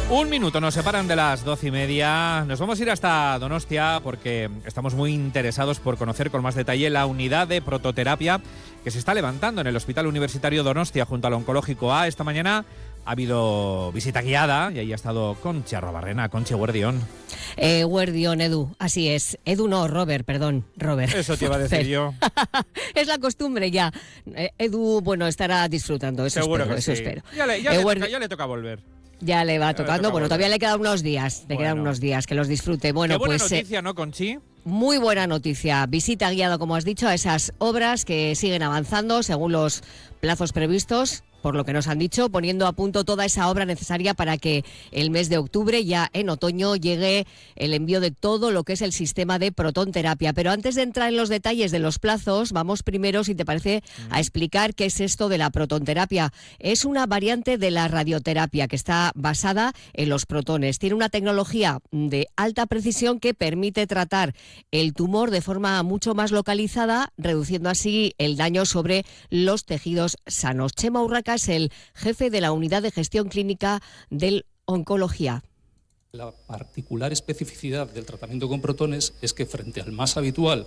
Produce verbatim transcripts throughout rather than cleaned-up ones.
Un minuto nos separan de las doce y media. Nos vamos a ir hasta Donostia porque estamos muy interesados por conocer con más detalle la unidad de prototerapia que se está levantando en el Hospital Universitario Donostia junto al Oncológico A. Esta mañana ha habido visita guiada y ahí ha estado Conchi Arrobarrena. Conchi, Guardión. Eh, Guardión, Edu, así es. Edu no, Robert, perdón, Robert. Eso te iba a decir yo. Es la costumbre ya. Eh, Edu, bueno, estará disfrutando, eso Seguro espero, que eso sí. espero. Ya le, ya Eh, le Guardi- toca, ya le toca volver. Ya le va Ya le tocando, toca bueno, volver. todavía le quedan unos días, le Bueno. quedan unos días, que los disfrute. Bueno, Qué buena pues... eh, noticia, ¿no, Conchi? Muy buena noticia. Visita guiada, como has dicho, a esas obras que siguen avanzando según los plazos previstos, por lo que nos han dicho, poniendo a punto toda esa obra necesaria para que el mes de octubre, ya en otoño, llegue el envío de todo lo que es el sistema de protonterapia. Pero antes de entrar en los detalles de los plazos, vamos primero, si te parece, a explicar qué es esto de la protonterapia. Es una variante de la radioterapia que está basada en los protones. Tiene una tecnología de alta precisión que permite tratar el tumor de forma mucho más localizada, reduciendo así el daño sobre los tejidos sanos. Chema Urraca es el jefe de la Unidad de Gestión Clínica del Oncología. La particular especificidad del tratamiento con protones es que frente al más habitual,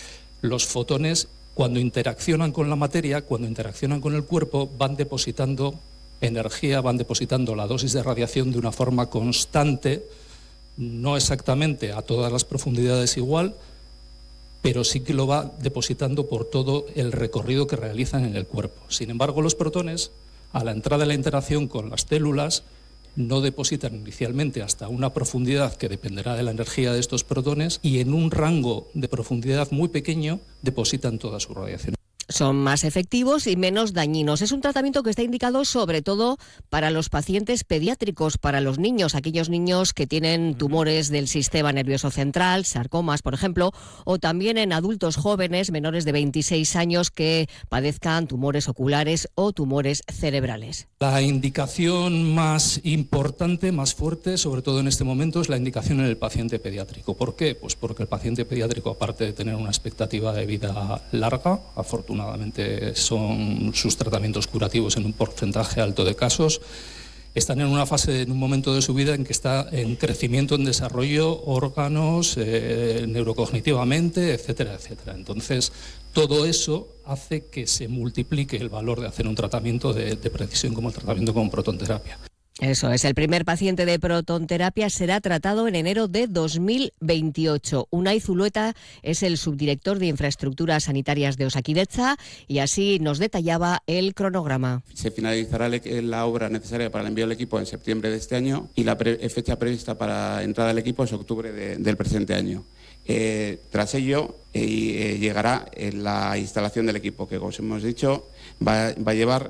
los fotones, cuando interaccionan con la materia, cuando interaccionan con el cuerpo, van depositando energía, van depositando la dosis de radiación de una forma constante, no exactamente a todas las profundidades igual, pero sí que lo va depositando por todo el recorrido que realizan en el cuerpo. Sin embargo, los protones, a la entrada de la interacción con las células, no depositan inicialmente hasta una profundidad que dependerá de la energía de estos protones y en un rango de profundidad muy pequeño depositan toda su radiación. Son más efectivos y menos dañinos. Es un tratamiento que está indicado sobre todo para los pacientes pediátricos, para los niños, aquellos niños que tienen tumores del sistema nervioso central, sarcomas, por ejemplo, o también en adultos jóvenes menores de veintiséis años que padezcan tumores oculares o tumores cerebrales. La indicación más importante, más fuerte, sobre todo en este momento, es la indicación en el paciente pediátrico. ¿Por qué? Pues porque el paciente pediátrico, aparte de tener una expectativa de vida larga, afortunadamente son sus tratamientos curativos en un porcentaje alto de casos, están en una fase, en un momento de su vida en que está en crecimiento, en desarrollo, órganos, eh, neurocognitivamente, etcétera, etcétera. Entonces, todo eso hace que se multiplique el valor de hacer un tratamiento de, de precisión como el tratamiento con protonterapia. Eso es, el primer paciente de protonterapia será tratado en enero de dos mil veintiocho. Unai Zulueta es el subdirector de Infraestructuras Sanitarias de Osakidetza y así nos detallaba el cronograma. Se finalizará la obra necesaria para el envío del equipo en septiembre de este año y la pre- fecha prevista para entrada del equipo es octubre de, del presente año. Eh, tras ello eh, eh, llegará eh, la instalación del equipo, que como os hemos dicho va, va a llevar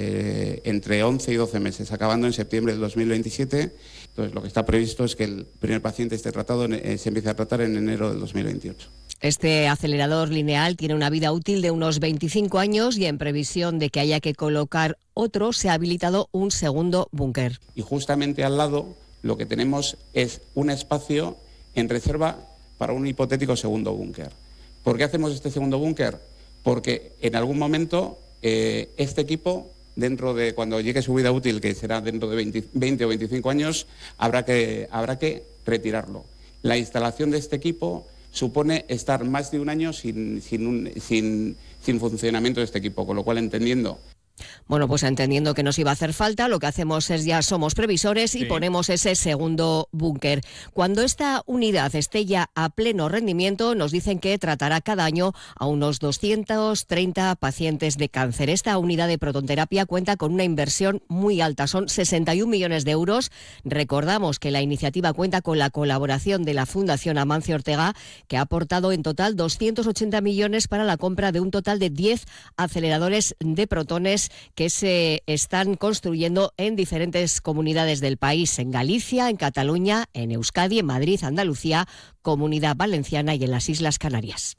eh, entre once y doce meses, acabando en septiembre del dos mil veintisiete. Entonces, lo que está previsto es que el primer paciente esté tratado, eh, se empiece a tratar en enero del dos mil veintiocho. Este acelerador lineal tiene una vida útil de unos veinticinco años y en previsión de que haya que colocar otro, se ha habilitado un segundo búnker. Y justamente al lado lo que tenemos es un espacio en reserva para un hipotético segundo búnker. ¿Por qué hacemos este segundo búnker? Porque en algún momento eh, este equipo, dentro de cuando llegue su vida útil, que será dentro de veinte, veinte o veinticinco años, habrá que, habrá que retirarlo. La instalación de este equipo supone estar más de un año sin, sin, un, sin, sin funcionamiento de este equipo, con lo cual, entendiendo... Bueno, pues entendiendo que nos iba a hacer falta, lo que hacemos es ya somos previsores y Sí. ponemos ese segundo búnker. Cuando esta unidad esté ya a pleno rendimiento, nos dicen que tratará cada año a unos doscientos treinta pacientes de cáncer. Esta unidad de protonterapia cuenta con una inversión muy alta, son sesenta y un millones de euros. Recordamos que la iniciativa cuenta con la colaboración de la Fundación Amancio Ortega, que ha aportado en total doscientos ochenta millones para la compra de un total de diez aceleradores de protones que se están construyendo en diferentes comunidades del país, en Galicia, en Cataluña, en Euskadi, en Madrid, Andalucía, Comunidad Valenciana y en las Islas Canarias.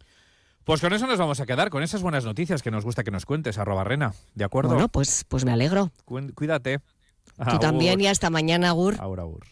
Pues con eso nos vamos a quedar, con esas buenas noticias que nos gusta que nos cuentes, Arrobarrena. ¿De acuerdo? Bueno, pues, pues me alegro. Cu- Cuídate. Tú también y hasta mañana, Agur. Agur, agur.